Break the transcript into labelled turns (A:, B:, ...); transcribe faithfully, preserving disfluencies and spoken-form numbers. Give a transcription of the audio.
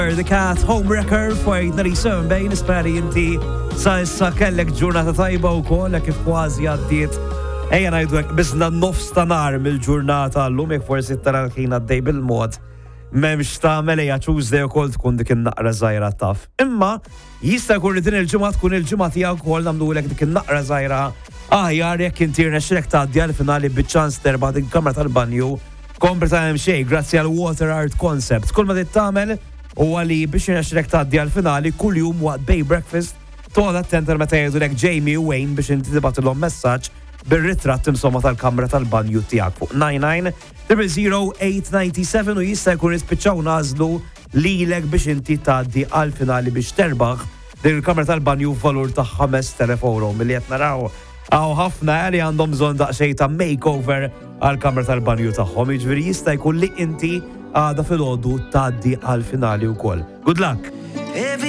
A: The Cat Homewrecker fajtna li seven bejn isperi inti sa issa kellek ġurnata tajba u kol kif kważi għaddiet. Ejja ngħidu hekk biżna nofs ta' nar mill-ġurnata llum jekk forsi tara l-ħin għaddej bil-mod. M'hemmx tagħmel ejja Tuesday ukoll tkun dik in-naqra żgħira taf. Imma jista' jkun li din il-ġimgħa tkun il-ġimgħa tiegħek ukoll nagħmlulek dik in-naqra żgħira aħjar jekk inti rnexxilek tgħaddi għall-finali biċ-ċans terba' dik il-kamra tal-banju kompri ta' hemm xejn grazzi għal Water Art Concept. Kull ma trid tagħmel u għali biex jirnaxrek taddi għal-finali kull jum waqt Bay Breakfast toħad attentar meta jgħidulek Jamie u Wayne biex inti tibatilhom messaġġ bir-ritratt insomma tal-kamra tal-banju tiegħek fuq nine nine zero zero eight nine seven u jista' jkun ispiċċaw nażlu lilek biex inti tgħaddi għal-finali biex terbaħ din il-kamra tal-banju valur ta' ħames telef euro milli qed naraw għaw ħafna li għandhom bżonn daqsxejn ta' makeover għal-kamra tal-banju tagħhom, jiġifieri jista' jkun li inti għada fil-ħodu tgħaddi għal-finali wkoll. Good luck!